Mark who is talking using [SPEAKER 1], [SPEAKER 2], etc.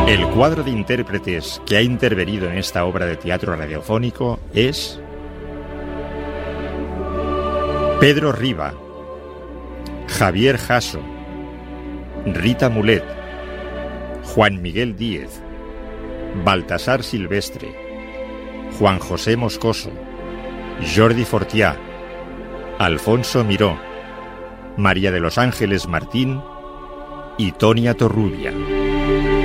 [SPEAKER 1] El cuadro de intérpretes que ha intervenido en esta obra de teatro radiofónico es Pedro Riba, Javier Jasso, Rita Mulet, Juan Miguel Díez, Baltasar Silvestre, Juan José Moscoso, Jordi Fortià, Alfonso Miró, María de los Ángeles Martín y Tonia Torrubia.